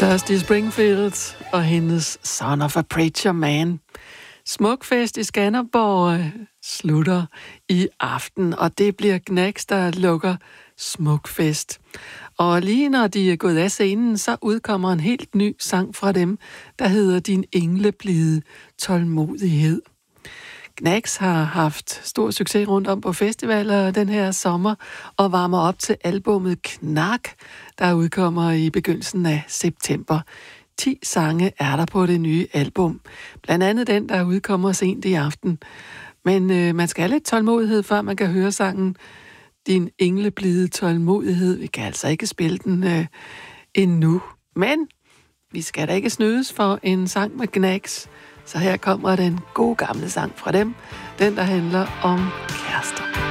Dusty Springfield og hendes Son of a Preacher Man. Smukfest i Skanderborg slutter i aften, og det bliver Gnags, der lukker Smukfest. Og lige når de er gået af scenen, så udkommer en helt ny sang fra dem, der hedder Din engleblide tålmodighed. Gnags har haft stor succes rundt om på festivaler den her sommer og varmer op til albummet Knak, der udkommer i begyndelsen af september. 10 sange er der på det nye album. Blandt andet den, der udkommer sent i aften. Men man skal have lidt tålmodighed, før man kan høre sangen Din engleblide tålmodighed. Vi kan altså ikke spille den endnu. Men vi skal da ikke snydes for en sang med Gnags. Så her kommer den gode gamle sang fra dem. Den, der handler om kærester.